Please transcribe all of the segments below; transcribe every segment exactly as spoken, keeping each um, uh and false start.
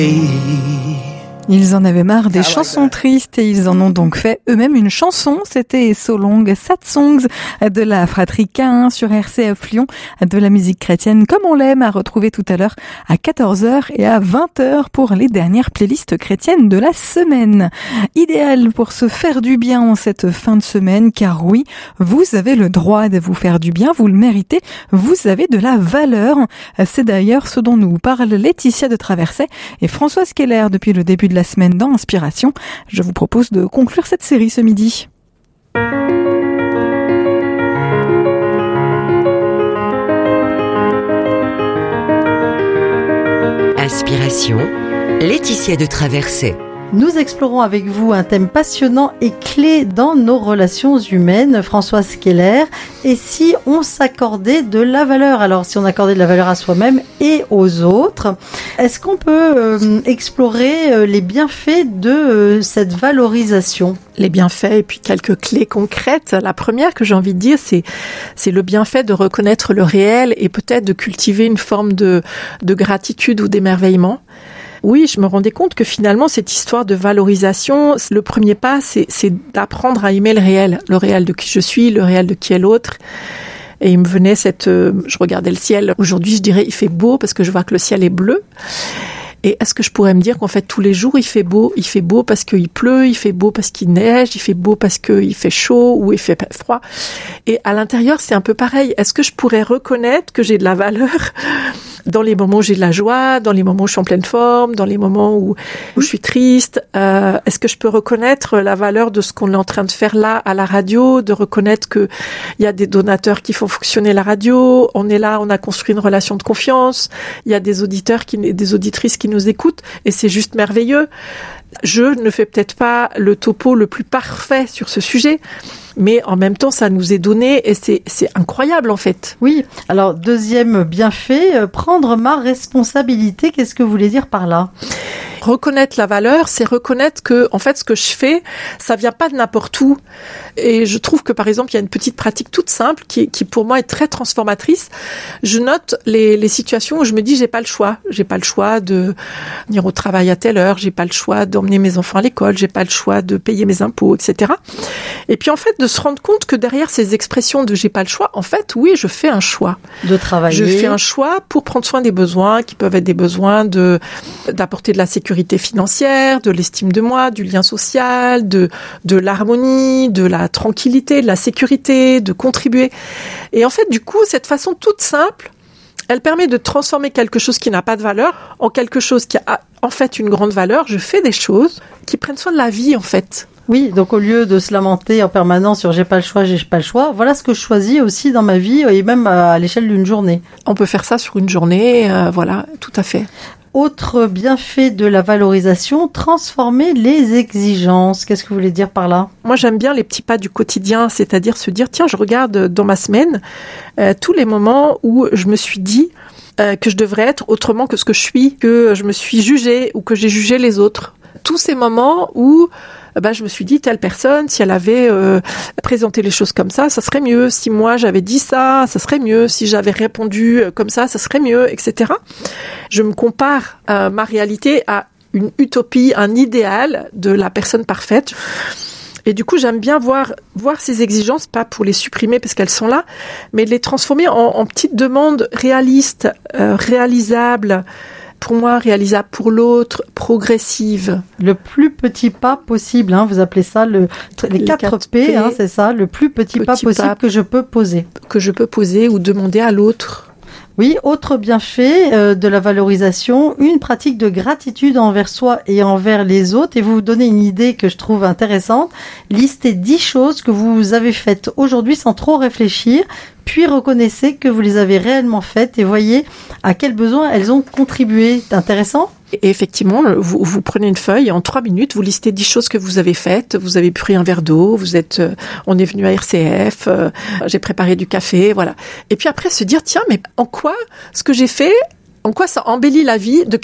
Ils en avaient marre des chansons tristes et ils en ont donc fait eux-mêmes une chanson. C'était So Long Sad Songs de la fratrie K un sur R C F Lyon, de la musique chrétienne comme on l'aime, à retrouver tout à l'heure à quatorze heures et à vingt heures pour les dernières playlists chrétiennes de la semaine. Idéal pour se faire du bien en cette fin de semaine, car oui, vous avez le droit de vous faire du bien, vous le méritez, vous avez de la valeur. C'est d'ailleurs ce dont nous parle Laetitia de Traversais et Françoise Keller depuis le début de la semaine dans Inspiration. Je vous propose de conclure cette série ce midi. Inspiration, Laetitia de Traversais. Nous explorons avec vous un thème passionnant et clé dans nos relations humaines, Françoise Keller. Et si on s'accordait de la valeur, alors si on accordait de la valeur à soi-même et aux autres, est-ce qu'on peut euh, explorer euh, les bienfaits de euh, cette valorisation ? Les bienfaits et puis quelques clés concrètes. La première que j'ai envie de dire, c'est c'est le bienfait de reconnaître le réel et peut-être de cultiver une forme de de gratitude ou d'émerveillement. Oui, je me rendais compte que finalement, cette histoire de valorisation, le premier pas, c'est, c'est d'apprendre à aimer le réel. Le réel de qui je suis, le réel de qui est l'autre. Et il me venait cette... Euh, je regardais le ciel. Aujourd'hui, je dirais, il fait beau parce que je vois que le ciel est bleu. Et est-ce que je pourrais me dire qu'en fait, tous les jours, il fait beau. Il fait beau parce qu'il pleut, il fait beau parce qu'il neige, il fait beau parce qu'il fait chaud ou il fait froid. Et à l'intérieur, c'est un peu pareil. Est-ce que je pourrais reconnaître que j'ai de la valeur dans les moments où j'ai de la joie, dans les moments où je suis en pleine forme, dans les moments où, où je suis triste? euh, Est-ce que je peux reconnaître la valeur de ce qu'on est en train de faire là à la radio, de reconnaître que il y a des donateurs qui font fonctionner la radio, on est là, on a construit une relation de confiance, il y a des auditeurs, qui, des auditrices qui nous écoutent, et c'est juste merveilleux. Je ne fais peut-être pas le topo le plus parfait sur ce sujet, mais en même temps, ça nous est donné et c'est, c'est incroyable en fait. Oui, alors deuxième bienfait, euh, prendre ma responsabilité, qu'est-ce que vous voulez dire par là ? Reconnaître la valeur, c'est reconnaître que, en fait, ce que je fais, ça vient pas de n'importe où. Et je trouve que, par exemple, il y a une petite pratique toute simple qui, qui pour moi est très transformatrice. Je note les, les situations où je me dis, j'ai pas le choix. J'ai pas le choix de venir au travail à telle heure. J'ai pas le choix d'emmener mes enfants à l'école. J'ai pas le choix de payer mes impôts, et cetera. Et puis, en fait, de se rendre compte que derrière ces expressions de j'ai pas le choix, en fait, oui, je fais un choix. De travailler. Je fais un choix pour prendre soin des besoins qui peuvent être des besoins de, d'apporter de la sécurité financière, de l'estime de moi, du lien social, de, de l'harmonie, de la tranquillité, de la sécurité, de contribuer. Et en fait, du coup, cette façon toute simple, elle permet de transformer quelque chose qui n'a pas de valeur en quelque chose qui a en fait une grande valeur. Je fais des choses qui prennent soin de la vie, en fait. Oui, donc au lieu de se lamenter en permanence sur j'ai pas le choix, j'ai pas le choix, voilà ce que je choisis aussi dans ma vie et même à l'échelle d'une journée. On peut faire ça sur une journée, euh, voilà, tout à fait. Autre bienfait de la valorisation, transformer les exigences. Qu'est-ce que vous voulez dire par là ? Moi, j'aime bien les petits pas du quotidien, c'est-à-dire se dire, tiens, je regarde dans ma semaine euh, tous les moments où je me suis dit euh, que je devrais être autrement que ce que je suis, que je me suis jugée ou que j'ai jugé les autres. Tous ces moments où bah, je me suis dit, telle personne, si elle avait euh, présenté les choses comme ça, ça serait mieux. Si moi, j'avais dit ça, ça serait mieux. Si j'avais répondu comme ça, ça serait mieux, et cetera. Je me compare euh, ma réalité à une utopie, un idéal de la personne parfaite. Et du coup, j'aime bien voir, voir ces exigences, pas pour les supprimer parce qu'elles sont là, mais de les transformer en, en petites demandes réalistes, euh, réalisables, pour moi, réalisable pour l'autre, progressive. Le plus petit pas possible, hein, vous appelez ça le, les, les quatre P, P hein, c'est ça, le plus petit, petit pas possible pas que je peux poser. Que je peux poser ou demander à l'autre. Oui, autre bienfait euh, de la valorisation, une pratique de gratitude envers soi et envers les autres. Et vous vous donnez une idée que je trouve intéressante. Listez dix choses que vous avez faites aujourd'hui sans trop réfléchir, puis reconnaissez que vous les avez réellement faites et voyez à quels besoins elles ont contribué. Intéressant ? Et effectivement, vous, vous prenez une feuille et en trois minutes, vous listez dix choses que vous avez faites. Vous avez pris un verre d'eau, vous êtes, euh, on est venu à R C F, euh, j'ai préparé du café, voilà. Et puis après, se dire, tiens, mais en quoi ce que j'ai fait, en quoi ça embellit la vie de quelqu'un ?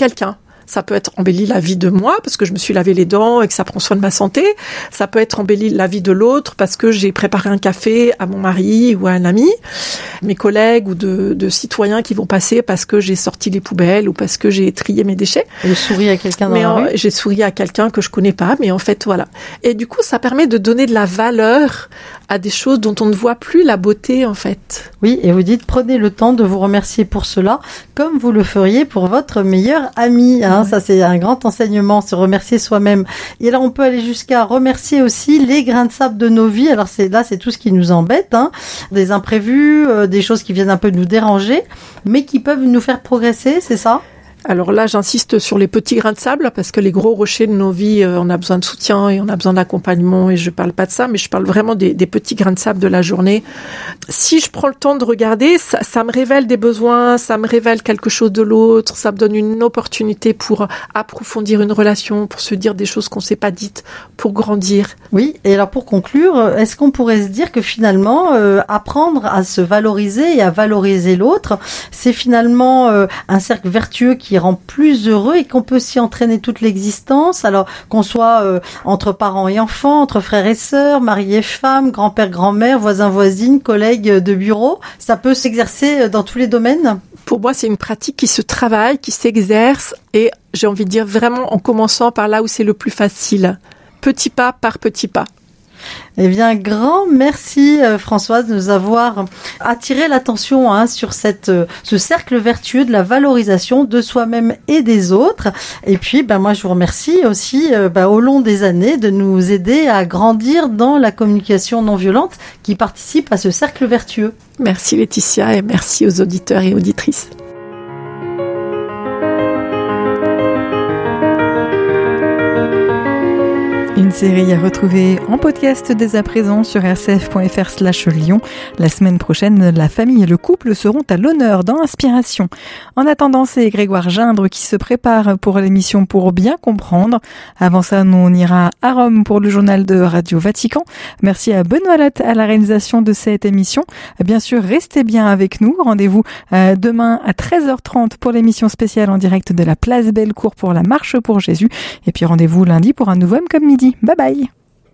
Ça peut être embellir la vie de moi parce que je me suis lavé les dents et que ça prend soin de ma santé. Ça peut être embellir la vie de l'autre parce que j'ai préparé un café à mon mari ou à un ami, mes collègues ou de, de citoyens qui vont passer parce que j'ai sorti les poubelles ou parce que j'ai trié mes déchets. Je souris à quelqu'un dans mais la en, rue. J'ai souri à quelqu'un que je connais pas, mais en fait, voilà. Et du coup, ça permet de donner de la valeur à des choses dont on ne voit plus la beauté, en fait. Oui, et vous dites, prenez le temps de vous remercier pour cela, comme vous le feriez pour votre meilleur ami. Hein. Ouais. Ça, c'est un grand enseignement, se remercier soi-même. Et là, on peut aller jusqu'à remercier aussi les grains de sable de nos vies. Alors c'est là, c'est tout ce qui nous embête, hein. Des imprévus, euh, des choses qui viennent un peu nous déranger, mais qui peuvent nous faire progresser, c'est ça ? Alors là, j'insiste sur les petits grains de sable parce que les gros rochers de nos vies, euh, on a besoin de soutien et on a besoin d'accompagnement et je parle pas de ça, mais je parle vraiment des, des petits grains de sable de la journée. Si je prends le temps de regarder, ça, ça me révèle des besoins, ça me révèle quelque chose de l'autre, ça me donne une opportunité pour approfondir une relation, pour se dire des choses qu'on s'est pas dites, pour grandir. Oui, et alors pour conclure, est-ce qu'on pourrait se dire que finalement, euh, apprendre à se valoriser et à valoriser l'autre, c'est finalement euh, un cercle vertueux qui rend plus heureux et qu'on peut s'y entraîner toute l'existence, alors qu'on soit euh, entre parents et enfants, entre frères et sœurs, mari et femme, grand-père, grand-mère, voisins, voisines, collègues de bureau, ça peut s'exercer dans tous les domaines? Pour moi, c'est une pratique qui se travaille, qui s'exerce et j'ai envie de dire vraiment en commençant par là où c'est le plus facile, petit pas par petit pas. Eh bien, grand merci euh, Françoise de nous avoir attiré l'attention hein, sur cette, euh, ce cercle vertueux de la valorisation de soi-même et des autres. Et puis, ben, moi, je vous remercie aussi euh, ben, au long des années de nous aider à grandir dans la communication non violente qui participe à ce cercle vertueux. Merci Laetitia et merci aux auditeurs et auditrices. Une série à retrouver en podcast dès à présent sur rcf.fr slash Lyon. La semaine prochaine, la famille et le couple seront à l'honneur dans Inspiration. En attendant, c'est Grégoire Gindre qui se prépare pour l'émission Pour bien comprendre. Avant ça, nous on ira à Rome pour le journal de Radio Vatican. Merci à Benoît Latte à la réalisation de cette émission. Bien sûr, restez bien avec nous. Rendez-vous demain à treize heures trente pour l'émission spéciale en direct de la Place Bellecour pour la Marche pour Jésus. Et puis rendez-vous lundi pour un nouveau Homme comme midi. Bye bye.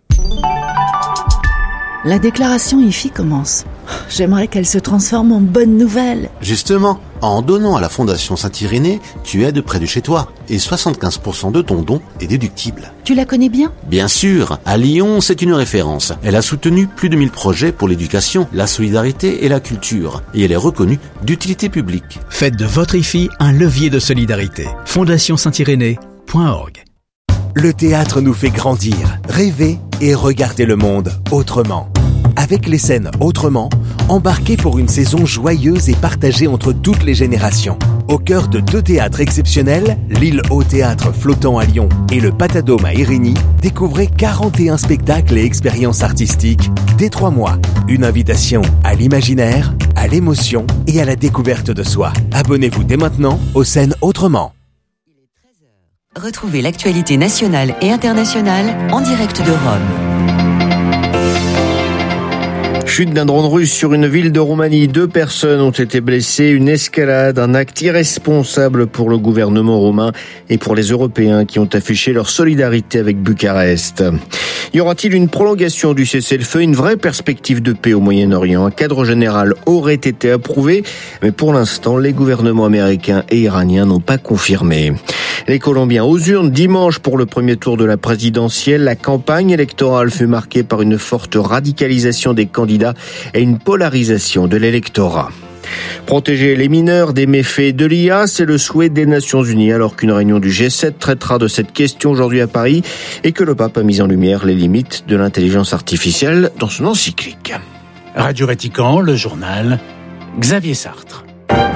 La déclaration I F I commence. J'aimerais qu'elle se transforme en bonne nouvelle. Justement, en donnant à la Fondation Saint-Irénée, tu aides près de chez toi et soixante-quinze pour cent de ton don est déductible. Tu la connais bien ? Bien sûr, à Lyon, c'est une référence. Elle a soutenu plus de mille projets pour l'éducation, la solidarité et la culture. Et elle est reconnue d'utilité publique. Faites de votre I F I un levier de solidarité. fondation saint irénée point org. Le théâtre nous fait grandir, rêver et regarder le monde autrement. Avec les scènes Autrement, embarquez pour une saison joyeuse et partagée entre toutes les générations. Au cœur de deux théâtres exceptionnels, l'île au théâtre flottant à Lyon et le Patadome à Érigny, découvrez quarante et un spectacles et expériences artistiques dès trois mois. Une invitation à l'imaginaire, à l'émotion et à la découverte de soi. Abonnez-vous dès maintenant aux scènes Autrement. Retrouvez l'actualité nationale et internationale en direct de Rome. Chute d'un drone russe sur une ville de Roumanie. Deux personnes ont été blessées. Une escalade, un acte irresponsable pour le gouvernement roumain et pour les Européens qui ont affiché leur solidarité avec Bucarest. Y aura-t-il une prolongation du cessez-le-feu, une vraie perspective de paix au Moyen-Orient? Un cadre général aurait été approuvé, mais pour l'instant, les gouvernements américains et iraniens n'ont pas confirmé. Les Colombiens aux urnes dimanche pour le premier tour de la présidentielle. La campagne électorale fut marquée par une forte radicalisation des candidats et une polarisation de l'électorat. Protéger les mineurs des méfaits de l'I A, c'est le souhait des Nations Unies, alors qu'une réunion du G sept traitera de cette question aujourd'hui à Paris et que le pape a mis en lumière les limites de l'intelligence artificielle dans son encyclique. Radio Vatican, le journal, Xavier Sartre.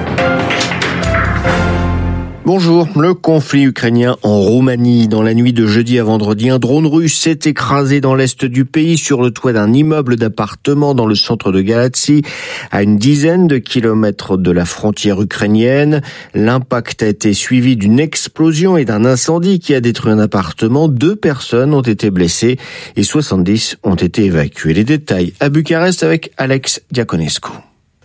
Bonjour. Le conflit ukrainien en Roumanie. Dans la nuit de jeudi à vendredi, un drone russe s'est écrasé dans l'est du pays sur le toit d'un immeuble d'appartements dans le centre de Galați, à une dizaine de kilomètres de la frontière ukrainienne. L'impact a été suivi d'une explosion et d'un incendie qui a détruit un appartement. Deux personnes ont été blessées et soixante-dix ont été évacuées. Les détails à Bucarest avec Alex Diaconescu.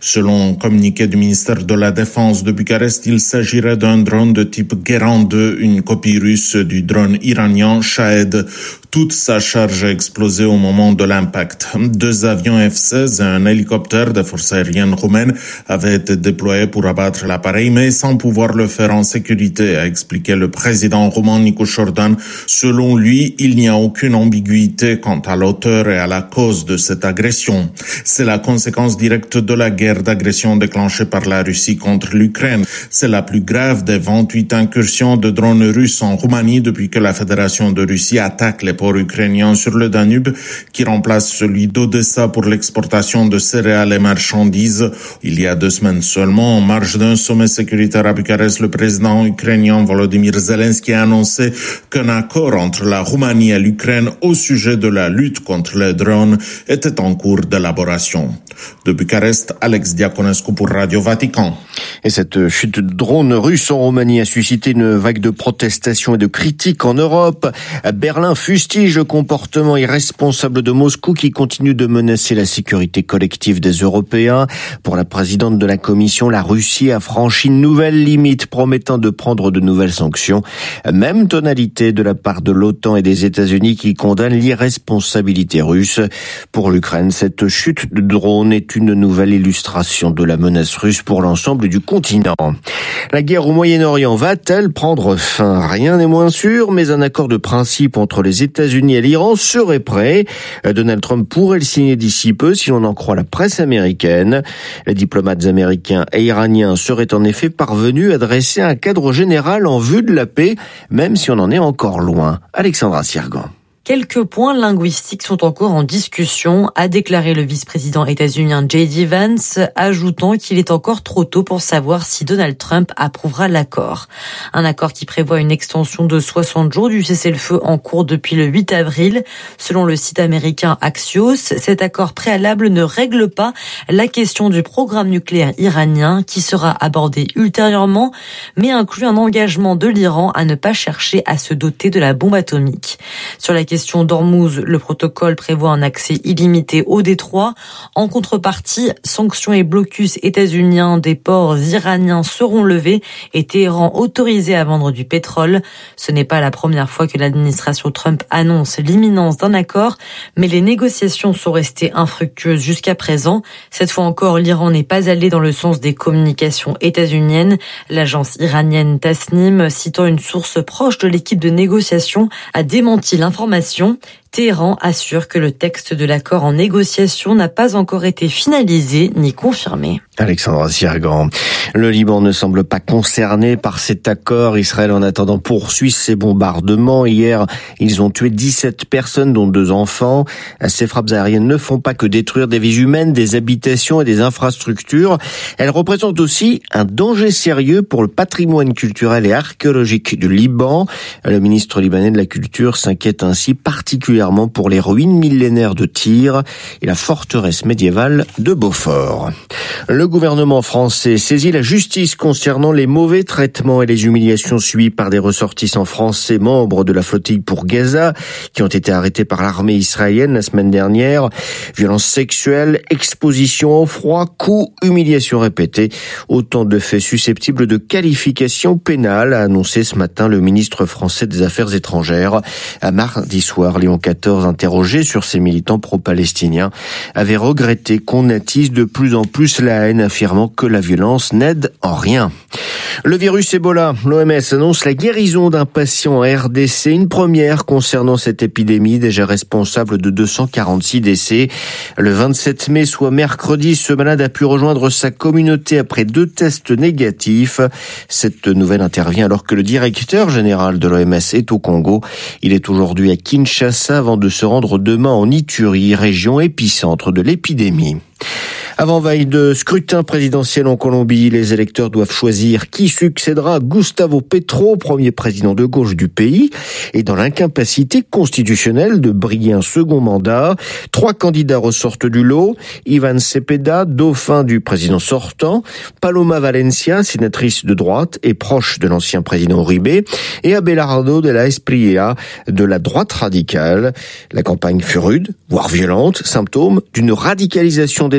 Selon un communiqué du ministère de la Défense de Bucarest, il s'agirait d'un drone de type Guéran deux, une copie russe du drone iranien Shahed. Toute sa charge a explosé au moment de l'impact. Deux avions F seize et un hélicoptère des forces aériennes roumaines avaient été déployés pour abattre l'appareil, mais sans pouvoir le faire en sécurité, a expliqué le président roumain Nicu Șordan. Selon lui, il n'y a aucune ambiguïté quant à l'auteur et à la cause de cette agression. C'est la conséquence directe de la guerre d'agression déclenchée par la Russie contre l'Ukraine. C'est la plus grave des vingt-huit incursions de drones russes en Roumanie depuis que la Fédération de Russie attaque les ports ukrainiens sur le Danube, qui remplace celui d'Odessa pour l'exportation de céréales et marchandises. Il y a deux semaines seulement, en marge d'un sommet sécuritaire à Bucarest, le président ukrainien Volodymyr Zelensky a annoncé qu'un accord entre la Roumanie et l'Ukraine au sujet de la lutte contre les drones était en cours d'élaboration. De Bucarest, Alex Diaconescu pour Radio Vatican. Et cette chute de drones russes en Roumanie a suscité une vague de protestations et de critiques en Europe. Berlin fustige le comportement irresponsable de Moscou qui continue de menacer la sécurité collective des Européens. Pour la présidente de la Commission, la Russie a franchi une nouvelle limite promettant de prendre de nouvelles sanctions. Même tonalité de la part de l'OTAN et des États-Unis qui condamnent l'irresponsabilité russe. Pour l'Ukraine, cette chute de drones est une nouvelle illustration de la menace russe pour l'ensemble du continent. La guerre au Moyen-Orient va-t-elle prendre fin? Rien n'est moins sûr, mais un accord de principe entre les États-Unis et l'Iran serait prêt. Donald Trump pourrait le signer d'ici peu si l'on en croit la presse américaine. Les diplomates américains et iraniens seraient en effet parvenus à dresser un cadre général en vue de la paix, même si on en est encore loin. Alexandra Sirgan. Quelques points linguistiques sont encore en discussion, a déclaré le vice-président états-unien J D Vance, ajoutant qu'il est encore trop tôt pour savoir si Donald Trump approuvera l'accord. Un accord qui prévoit une extension de soixante jours du cessez-le-feu en cours depuis le huit avril. Selon le site américain Axios, cet accord préalable ne règle pas la question du programme nucléaire iranien qui sera abordé ultérieurement, mais inclut un engagement de l'Iran à ne pas chercher à se doter de la bombe atomique. Sur la question d'Ormuz, le protocole prévoit un accès illimité au détroit. En contrepartie, sanctions et blocus états-uniens des ports iraniens seront levés et Téhéran autorisé à vendre du pétrole. Ce n'est pas la première fois que l'administration Trump annonce l'imminence d'un accord, mais les négociations sont restées infructueuses jusqu'à présent. Cette fois encore, l'Iran n'est pas allé dans le sens des communications états-uniennes. L'agence iranienne Tasnim, citant une source proche de l'équipe de négociation, a démenti l'information. Téhéran assure que le texte de l'accord en négociation n'a pas encore été finalisé ni confirmé. Alexandra Sirgan. Le Liban ne semble pas concerné par cet accord. Israël, en attendant, poursuit ses bombardements. Hier, ils ont tué dix-sept personnes, dont deux enfants. Ces frappes aériennes ne font pas que détruire des vies humaines, des habitations et des infrastructures. Elles représentent aussi un danger sérieux pour le patrimoine culturel et archéologique du Liban. Le ministre libanais de la Culture s'inquiète ainsi particulièrement pour les ruines millénaires de Tyr et la forteresse médiévale de Beaufort. Le gouvernement français saisit la justice concernant les mauvais traitements et les humiliations subies par des ressortissants français membres de la flottille pour Gaza qui ont été arrêtés par l'armée israélienne la semaine dernière. Violences sexuelles, exposition au froid, coups, humiliations répétées. Autant de faits susceptibles de qualification pénale, a annoncé ce matin le ministre français des Affaires étrangères. À mardi soir, Léon quatorze, interrogé sur ces militants pro-palestiniens, avait regretté qu'on attise de plus en plus la haine, affirmant que la violence n'aide en rien. Le virus Ebola, l'O M S annonce la guérison d'un patient en R D C, une première concernant cette épidémie, déjà responsable de deux cent quarante-six décès. Le vingt-sept mai, soit mercredi, ce malade a pu rejoindre sa communauté après deux tests négatifs. Cette nouvelle intervient alors que le directeur général de l'O M S est au Congo. Il est aujourd'hui à Kinshasa avant de se rendre demain en Ituri, région épicentre de l'épidémie. Avant veille de scrutin présidentiel en Colombie, les électeurs doivent choisir qui succédera à Gustavo Petro, premier président de gauche du pays, et dans l'incapacité constitutionnelle de briller un second mandat. Trois candidats ressortent du lot: Ivan Cepeda, dauphin du président sortant; Paloma Valencia, sénatrice de droite et proche de l'ancien président Uribe; et Abelardo de la Espriella, de la droite radicale. La campagne fut rude, voire violente, symptôme d'une radicalisation des débats et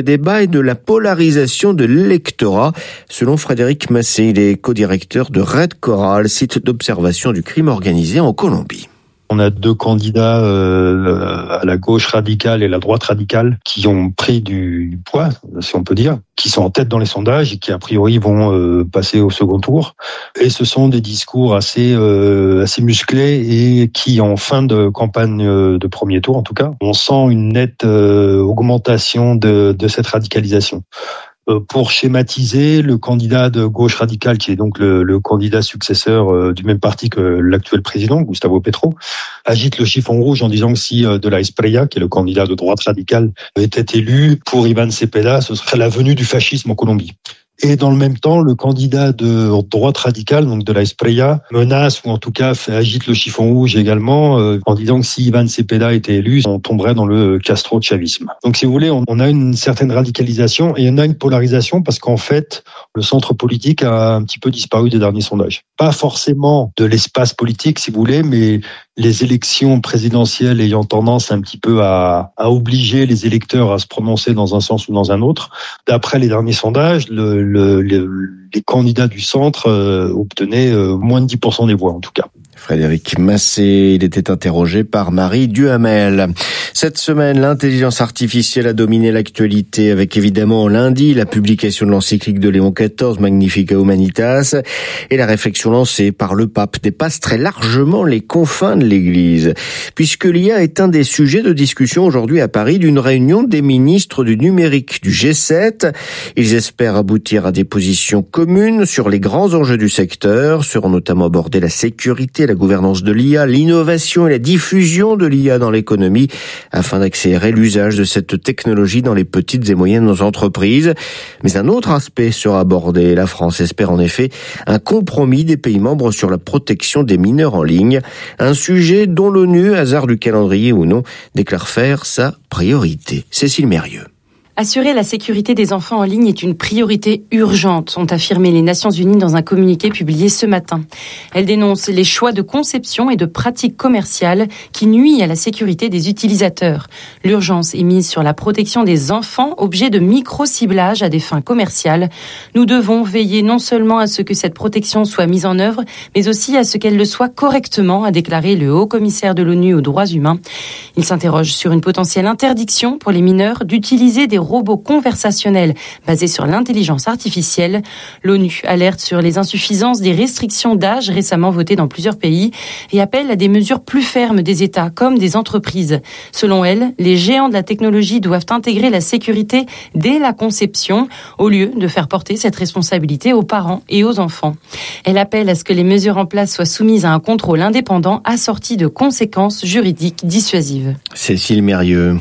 et de la polarisation de l'électorat. Selon Frédéric Massé, il est co-directeur de Red Coral, site d'observation du crime organisé en Colombie. On a deux candidats euh, à la gauche radicale et la droite radicale qui ont pris du, du poids, si on peut dire, qui sont en tête dans les sondages et qui a priori vont euh, passer au second tour. Et ce sont des discours assez euh, assez musclés et qui, en fin de campagne euh, de premier tour en tout cas, on sent une nette euh, augmentation de, de cette radicalisation. Pour schématiser, le candidat de gauche radicale, qui est donc le, le candidat successeur euh, du même parti que l'actuel président, Gustavo Petro, agite le chiffon rouge en disant que si euh, de la Espriella, qui est le candidat de droite radicale, était élu pour Iván Cepeda, ce serait la venue du fascisme en Colombie. Et dans le même temps, le candidat de droite radicale, donc de la Espriella, menace ou en tout cas fait, agite le chiffon rouge également euh, en disant que si Iván Cepeda était élu, on tomberait dans le Castro-chavisme. Donc si vous voulez, on, on a une certaine radicalisation et on a une polarisation parce qu'en fait, le centre politique a un petit peu disparu des derniers sondages. Pas forcément de l'espace politique, si vous voulez, mais les élections présidentielles ayant tendance un petit peu à, à obliger les électeurs à se prononcer dans un sens ou dans un autre. D'après les derniers sondages, le, le, le, les candidats du centre euh, obtenaient euh, moins de dix pour cent des voix en tout cas. Frédéric Massé, il était interrogé par Marie Duhamel. Cette semaine, l'intelligence artificielle a dominé l'actualité avec évidemment lundi la publication de l'encyclique de Léon quatorze, Magnifica Humanitas, et la réflexion lancée par le pape dépasse très largement les confins de l'Église, puisque l'I A est un des sujets de discussion aujourd'hui à Paris d'une réunion des ministres du numérique du G sept. Ils espèrent aboutir à des positions communes sur les grands enjeux du secteur, seront notamment abordés la sécurité, la gouvernance de l'I A, l'innovation et la diffusion de l'I A dans l'économie afin d'accélérer l'usage de cette technologie dans les petites et moyennes entreprises. Mais un autre aspect sera abordé. La France espère en effet un compromis des pays membres sur la protection des mineurs en ligne. Un sujet dont l'ONU, hasard du calendrier ou non, déclare faire sa priorité. Cécile Mérieux. Assurer la sécurité des enfants en ligne est une priorité urgente, ont affirmé les Nations Unies dans un communiqué publié ce matin. Elles dénoncent les choix de conception et de pratiques commerciales qui nuisent à la sécurité des utilisateurs. L'urgence est mise sur la protection des enfants, objet de micro-ciblage à des fins commerciales. Nous devons veiller non seulement à ce que cette protection soit mise en œuvre, mais aussi à ce qu'elle le soit correctement, a déclaré le haut-commissaire de l'ONU aux droits humains. Il s'interroge sur une potentielle interdiction pour les mineurs d'utiliser des robots conversationnels basés sur l'intelligence artificielle. L'ONU alerte sur les insuffisances des restrictions d'âge récemment votées dans plusieurs pays et appelle à des mesures plus fermes des États comme des entreprises. Selon elle, les géants de la technologie doivent intégrer la sécurité dès la conception au lieu de faire porter cette responsabilité aux parents et aux enfants. Elle appelle à ce que les mesures en place soient soumises à un contrôle indépendant assorti de conséquences juridiques dissuasives. Cécile Mérieux.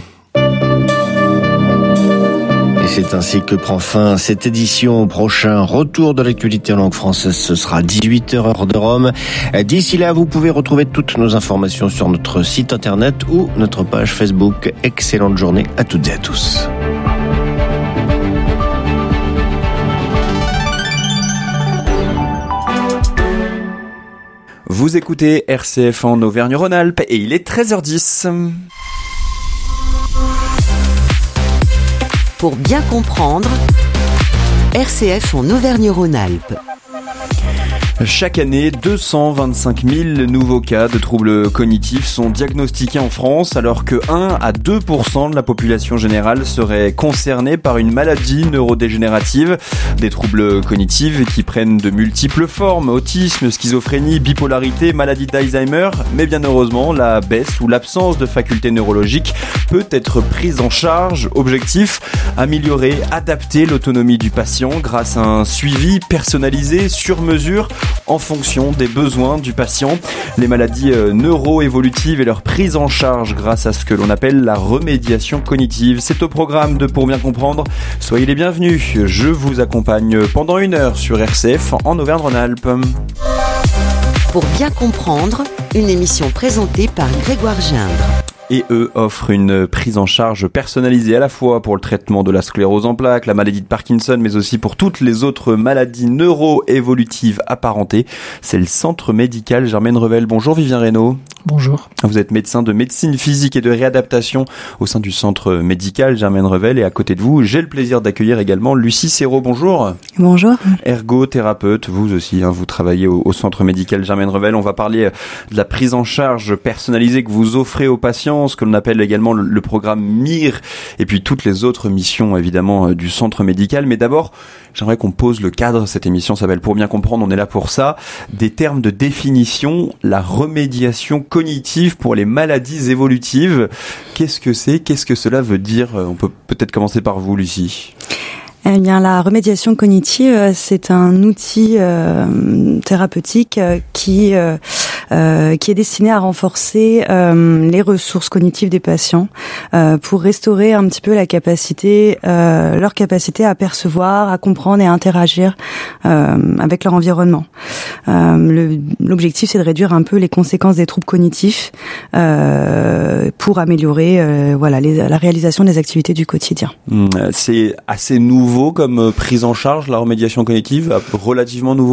Et c'est ainsi que prend fin cette édition. Au prochain retour de l'actualité en langue française, ce sera dix-huit heures heure de Rome. D'ici là, vous pouvez retrouver toutes nos informations sur notre site internet ou notre page Facebook. Excellente journée à toutes et à tous. Vous écoutez R C F en Auvergne-Rhône-Alpes et il est treize heures dix. Pour bien comprendre, R C F en Auvergne-Rhône-Alpes. Chaque année, deux cent vingt-cinq mille nouveaux cas de troubles cognitifs sont diagnostiqués en France, alors que un à deux pour cent de la population générale serait concernée par une maladie neurodégénérative. Des troubles cognitifs qui prennent de multiples formes, autisme, schizophrénie, bipolarité, maladie d'Alzheimer. Mais bien heureusement, la baisse ou l'absence de facultés neurologiques peut être prise en charge. Objectif, améliorer, adapter l'autonomie du patient grâce à un suivi personnalisé sur mesure en fonction des besoins du patient. Les maladies neuro-évolutives et leur prise en charge grâce à ce que l'on appelle la remédiation cognitive. C'est au programme de Pour bien comprendre. Soyez les bienvenus. Je vous accompagne pendant une heure sur R C F en Auvergne-Rhône-Alpes. Pour bien comprendre, une émission présentée par Grégoire Gindre. Et eux offrent une prise en charge personnalisée à la fois pour le traitement de la sclérose en plaques, la maladie de Parkinson, mais aussi pour toutes les autres maladies neuro-évolutives apparentées. C'est le centre médical Germaine Revel. Bonjour Vivien Reynaud. Bonjour. Vous êtes médecin de médecine physique et de réadaptation au sein du centre médical Germaine Revel, et à côté de vous, j'ai le plaisir d'accueillir également Lucie Serrault. Bonjour. Bonjour. Ergothérapeute, vous aussi, hein, vous travaillez au, au centre médical Germaine Revel. On va parler de la prise en charge personnalisée que vous offrez aux patients, ce que l'on appelle également le, le programme M I R, et puis toutes les autres missions évidemment du centre médical. Mais d'abord, j'aimerais qu'on pose le cadre. Cette émission s'appelle Pour bien comprendre, on est là pour ça. Des termes de définition, la remédiation cognitive pour les maladies évolutives. Qu'est-ce que c'est ? Qu'est-ce que cela veut dire ? On peut peut-être commencer par vous, Lucie. Eh bien, la remédiation cognitive, c'est un outil euh, thérapeutique qui euh, euh, qui est destiné à renforcer euh, les ressources cognitives des patients euh, pour restaurer un petit peu la capacité, euh, leur capacité à percevoir, à comprendre et à interagir euh, avec leur environnement. Euh, le, l'objectif, c'est de réduire un peu les conséquences des troubles cognitifs euh, pour améliorer, euh, voilà, les, la réalisation des activités du quotidien. Mmh, c'est assez nouveau comme prise en charge, la remédiation cognitive, relativement nouveau ?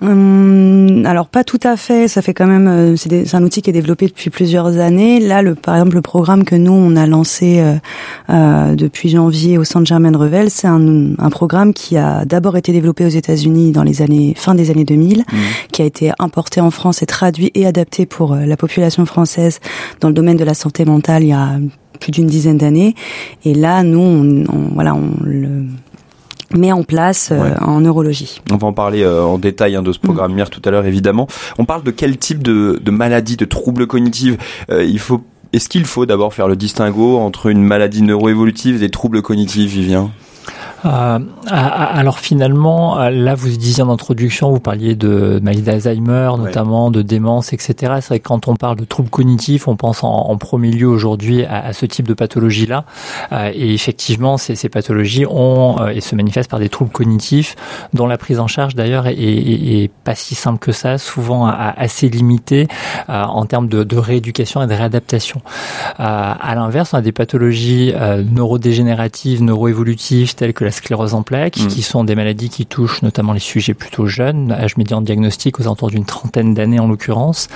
Hum, alors pas tout à fait, ça fait quand même, c'est, des, c'est un outil qui est développé depuis plusieurs années. Là, le, par exemple, le programme que nous on a lancé euh, euh, depuis janvier au centre Germaine Revel, c'est un, un programme qui a d'abord été développé aux États-Unis dans les années fin des années deux mille, mmh. qui a été importé en France et traduit et adapté pour la population française dans le domaine de la santé mentale il y a plus d'une dizaine d'années. Et là, nous, on, on, voilà, on le met en place euh, ouais. en neurologie. On va en parler euh, en détail hein, de ce programme mmh. M I R tout à l'heure, évidemment. On parle de quel type de, de maladie, de troubles cognitifs euh, il faut, est-ce qu'il faut d'abord faire le distinguo entre une maladie neuroévolutive et des troubles cognitifs, Vivien ? Euh, alors finalement, là vous disiez en introduction, vous parliez de maladie d'Alzheimer notamment, ouais. de démence, et cetera. C'est vrai que quand on parle de troubles cognitifs, on pense en, en premier lieu aujourd'hui à, à ce type de pathologie-là. Euh, et effectivement, ces, ces pathologies ont euh, et se manifestent par des troubles cognitifs dont la prise en charge d'ailleurs est, est, est pas si simple que ça, souvent assez limitée euh, en termes de, de rééducation et de réadaptation. Euh, à l'inverse, on a des pathologies euh, neurodégénératives, neuroévolutives telles que la sclérose en plaques, mmh. qui sont des maladies qui touchent notamment les sujets plutôt jeunes, âge médian de diagnostic aux alentours d'une trentaine d'années en l'occurrence,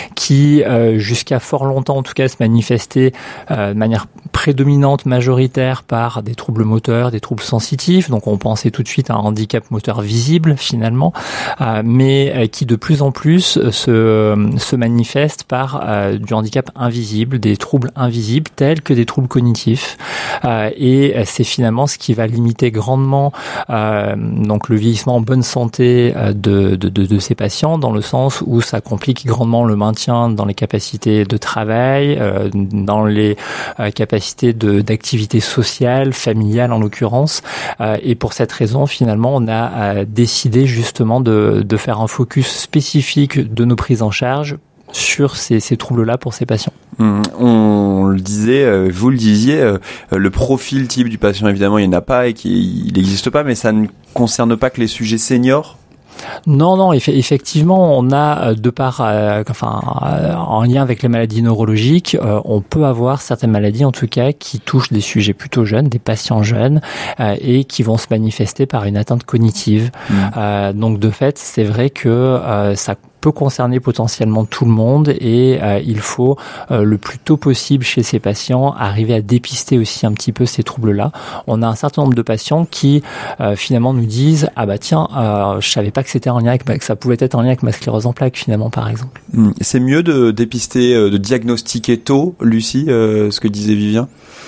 qui euh, jusqu'à fort longtemps en tout cas se manifestaient euh, de manière prédominante, majoritaire par des troubles moteurs, des troubles sensitifs, donc on pensait tout de suite à un handicap moteur visible finalement, euh, mais euh, qui de plus en plus se, se manifeste par euh, du handicap invisible, des troubles invisibles tels que des troubles cognitifs, euh, et c'est finalement ce qui va limiter grandement euh, donc le vieillissement en bonne santé euh, de, de, de, de ces patients, dans le sens où ça complique grandement le maintien dans les capacités de travail, euh, dans les euh, capacités de, d'activité sociale, familiale en l'occurrence. Euh, et pour cette raison, finalement, on a euh, décidé justement de, de faire un focus spécifique de nos prises en charge sur ces, ces troubles-là pour ces patients. Mmh, on le disait, vous le disiez, le profil type du patient, évidemment, il n'y en a pas et qu'il n'existe pas, mais ça ne concerne pas que les sujets seniors ? Non, non, effectivement, on a, de par, euh, enfin, euh, en lien avec les maladies neurologiques, euh, on peut avoir certaines maladies, en tout cas, qui touchent des sujets plutôt jeunes, des patients jeunes, euh, et qui vont se manifester par une atteinte cognitive. Mmh. Euh, donc, de fait, c'est vrai que euh, ça peut concerner potentiellement tout le monde et euh, il faut euh, le plus tôt possible chez ces patients arriver à dépister aussi un petit peu ces troubles-là. On a un certain nombre de patients qui euh, finalement nous disent ah bah tiens euh, je savais pas que c'était en lien avec, que ça pouvait être en lien avec ma sclérose en plaques finalement par exemple. Mmh. C'est mieux de dépister, de diagnostiquer tôt, Lucie, euh, ce que disait Vivien.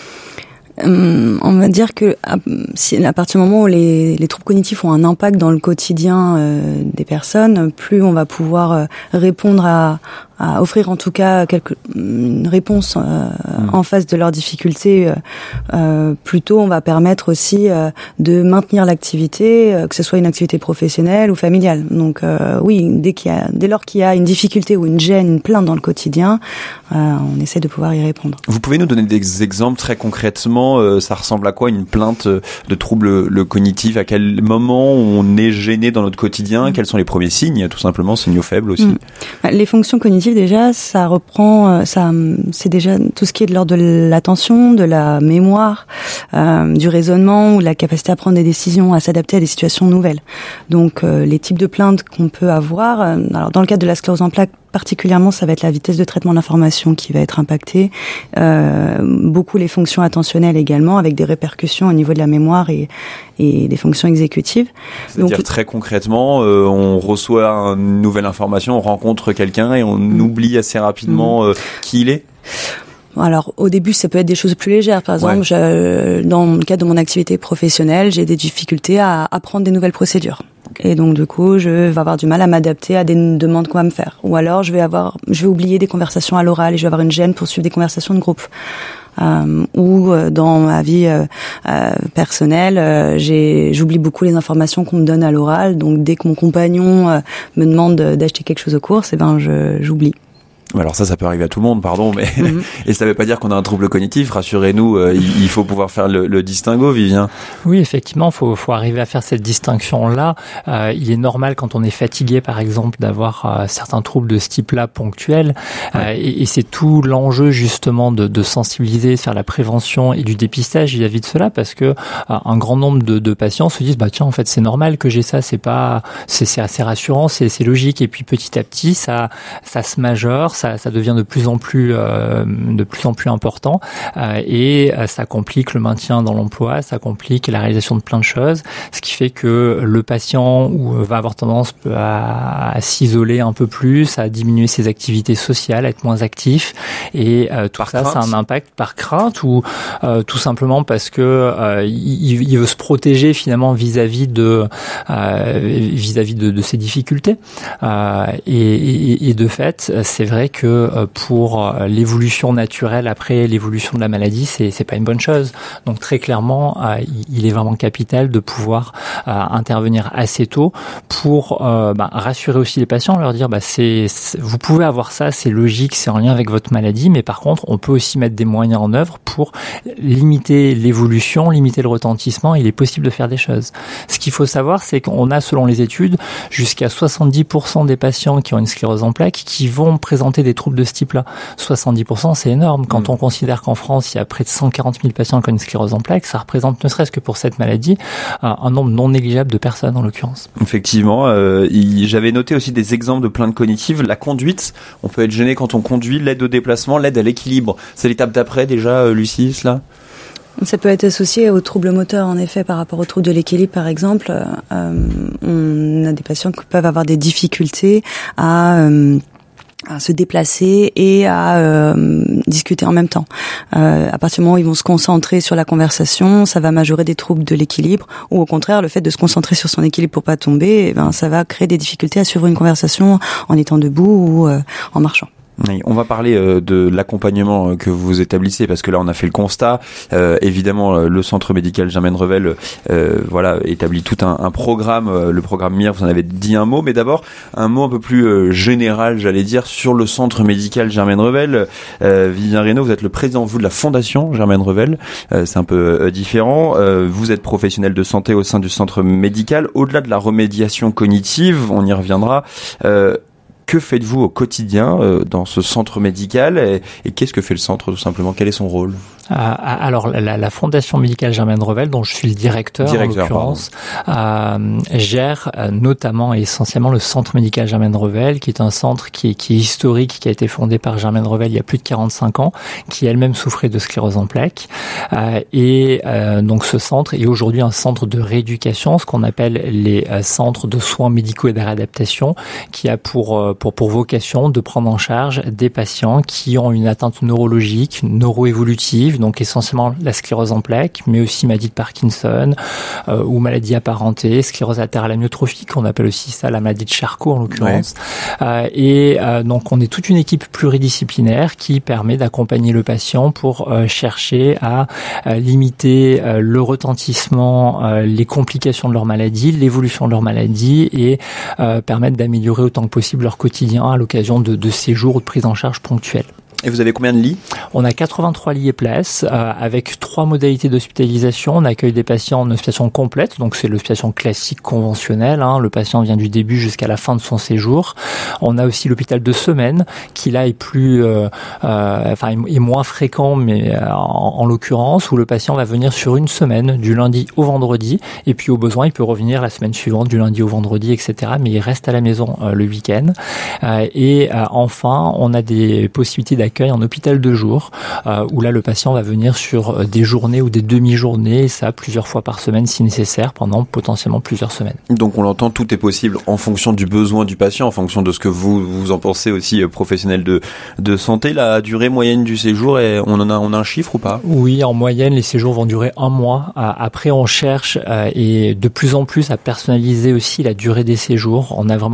Euh, on va dire que à, si, à partir du moment où les, les troubles cognitifs ont un impact dans le quotidien euh, des personnes, plus on va pouvoir euh, répondre à, à offrir en tout cas quelque, une réponse euh, mmh. en face de leurs difficultés. Euh, euh, plutôt, on va permettre aussi euh, de maintenir l'activité, euh, que ce soit une activité professionnelle ou familiale. Donc euh, oui, dès qu'il y a, dès lors qu'il y a une difficulté ou une gêne, une plainte dans le quotidien, euh, on essaie de pouvoir y répondre. Vous pouvez nous donner des exemples très concrètement? Euh, ça ressemble à quoi une plainte de trouble le cognitif? À quel moment on est gêné dans notre quotidien? mmh. Quels sont les premiers signes, tout simplement, signaux faibles aussi? mmh. Les fonctions cognitives, déjà, ça reprend, ça, c'est déjà tout ce qui est de l'ordre de l'attention, de la mémoire, euh, du raisonnement ou la capacité à prendre des décisions, à s'adapter à des situations nouvelles. Donc, euh, les types de plaintes qu'on peut avoir, euh, alors dans le cadre de la sclérose en plaques, particulièrement, ça va être la vitesse de traitement de l'information qui va être impactée, euh, beaucoup les fonctions attentionnelles également, avec des répercussions au niveau de la mémoire et, et des fonctions exécutives. C'est-à-dire Donc, très concrètement, euh, on reçoit une nouvelle information, on rencontre quelqu'un et on mmh. oublie assez rapidement mmh. euh, qui il est. Alors, au début, ça peut être des choses plus légères. Par exemple, ouais. je, dans le cadre de mon activité professionnelle, j'ai des difficultés à apprendre des nouvelles procédures. Et donc, du coup, je vais avoir du mal à m'adapter à des demandes qu'on va me faire. Ou alors, je vais avoir, je vais oublier des conversations à l'oral et je vais avoir une gêne pour suivre des conversations de groupe. Euh, ou euh, dans ma vie euh, euh, personnelle, euh, j'ai, j'oublie beaucoup les informations qu'on me donne à l'oral. Donc, dès que mon compagnon euh, me demande d'acheter quelque chose aux courses, eh ben, je, j'oublie. Alors ça, ça peut arriver à tout le monde, pardon, mais mm-hmm. et ça veut pas dire qu'on a un trouble cognitif. Rassurez-nous, euh, il, il faut pouvoir faire le, le distinguo, Vivien. Oui, effectivement, faut, faut arriver à faire cette distinction-là. Euh, il est normal quand on est fatigué, par exemple, d'avoir euh, certains troubles de ce type-là ponctuels, ouais. euh, et, et c'est tout l'enjeu justement de, de sensibiliser, de faire la prévention et du dépistage vis-à-vis de cela, parce que euh, un grand nombre de, de patients se disent, bah tiens, en fait, c'est normal que j'ai ça, c'est pas, c'est, c'est assez rassurant, c'est, c'est logique, et puis petit à petit, ça, ça se majeure. Ça, ça devient de plus en plus, euh, de plus en plus important, euh, et euh, ça complique le maintien dans l'emploi, ça complique la réalisation de plein de choses, ce qui fait que le patient ou, euh, va avoir tendance à, à s'isoler un peu plus, à diminuer ses activités sociales, à être moins actif, et euh, tout par ça, crainte. Ça a un impact par crainte ou euh, tout simplement parce que euh, il, il veut se protéger finalement vis-à-vis de euh, vis-à-vis de, de ses difficultés, euh, et, et, et de fait, c'est vrai que pour l'évolution naturelle après l'évolution de la maladie, c'est c'est pas une bonne chose. Donc très clairement, euh, il est vraiment capital de pouvoir euh, intervenir assez tôt pour euh, bah, rassurer aussi les patients, leur dire bah c'est, c'est vous pouvez avoir ça, c'est logique, c'est en lien avec votre maladie, mais par contre, on peut aussi mettre des moyens en œuvre pour limiter l'évolution, limiter le retentissement. Il est possible de faire des choses. Ce qu'il faut savoir, c'est qu'on a, selon les études, jusqu'à soixante-dix pour cent des patients qui ont une sclérose en plaques qui vont présenter des troubles de ce type-là. soixante-dix pour cent, c'est énorme. Quand mmh. on considère qu'en France, il y a près de cent quarante mille patients qui ont une sclérose en plaques, ça représente, ne serait-ce que pour cette maladie, un, un nombre non négligeable de personnes, en l'occurrence. Effectivement, euh, il, j'avais noté aussi des exemples de plaintes cognitives. La conduite, on peut être gêné quand on conduit, l'aide au déplacement, l'aide à l'équilibre. C'est l'étape d'après déjà, euh, Lucie, cela ? Ça peut être associé aux troubles moteurs, en effet, par rapport aux troubles de l'équilibre, par exemple. Euh, on a des patients qui peuvent avoir des difficultés à... Euh, à se déplacer et à euh, discuter en même temps. Euh, à partir du moment où ils vont se concentrer sur la conversation, ça va majorer des troubles de l'équilibre, ou au contraire, le fait de se concentrer sur son équilibre pour pas tomber, eh ben, ça va créer des difficultés à suivre une conversation en étant debout ou euh, en marchant. Oui, on va parler euh, de l'accompagnement que vous établissez, parce que là on a fait le constat. Euh, évidemment, le centre médical Germaine Revel, euh, voilà, établit tout un, un programme, euh, le programme M I R. Vous en avez dit un mot, mais d'abord un mot un peu plus euh, général, j'allais dire, sur le centre médical Germaine Revel. Euh, Vivien Reynaud, vous êtes le président vous de la fondation Germaine Revel. Euh, c'est un peu euh, différent. Euh, vous êtes professionnel de santé au sein du centre médical. Au-delà de la remédiation cognitive, on y reviendra. Euh, Que faites-vous au quotidien euh, dans ce centre médical, et, et qu'est-ce que fait le centre, tout simplement? Quel est son rôle? Euh, alors, la, la Fondation médicale Germaine Revel, dont je suis le directeur, directeur en l'occurrence, euh, gère euh, notamment et essentiellement le centre médical Germaine Revel, qui est un centre qui est, qui est historique, qui a été fondé par Germaine Revel il y a plus de quarante-cinq ans, qui elle-même souffrait de sclérose en plaques. Euh, et euh, donc, ce centre est aujourd'hui un centre de rééducation, ce qu'on appelle les euh, centres de soins médicaux et de réadaptation, qui a pour euh, Pour, pour vocation de prendre en charge des patients qui ont une atteinte neurologique, neuroévolutive, donc essentiellement la sclérose en plaques, mais aussi maladie de Parkinson euh, ou maladie apparentée, sclérose latérale amyotrophique, on appelle aussi ça la maladie de Charcot en l'occurrence. Ouais. Euh, et euh, donc on est toute une équipe pluridisciplinaire qui permet d'accompagner le patient pour euh, chercher à euh, limiter euh, le retentissement, euh, les complications de leur maladie, l'évolution de leur maladie, et euh, permettre d'améliorer autant que possible leur quotidien à l'occasion de, de séjours ou de prise en charge ponctuelle. Et vous avez combien de lits ? On a quatre-vingt-trois lits et places, euh, avec trois modalités d'hospitalisation. On accueille des patients en hospitalisation complète, donc c'est l'hospitalisation classique conventionnelle. Hein. Le patient vient du début jusqu'à la fin de son séjour. On a aussi l'hôpital de semaine, qui là est plus, euh, euh, enfin est moins fréquent, mais euh, en, en l'occurrence où le patient va venir sur une semaine, du lundi au vendredi, et puis au besoin il peut revenir la semaine suivante, du lundi au vendredi, et cetera. Mais il reste à la maison euh, le week-end. Euh, et euh, enfin, on a des possibilités d'accueil en hôpital de jour, euh, où là le patient va venir sur des journées ou des demi-journées, et ça plusieurs fois par semaine si nécessaire, pendant potentiellement plusieurs semaines. Donc on l'entend, tout est possible en fonction du besoin du patient, en fonction de ce que vous vous en pensez aussi, professionnel de de santé. La durée moyenne du séjour, et on en a on a un chiffre ou pas ? Oui, en moyenne les séjours vont durer un mois. Après on cherche euh, et de plus en plus à personnaliser aussi la durée des séjours. On a vraiment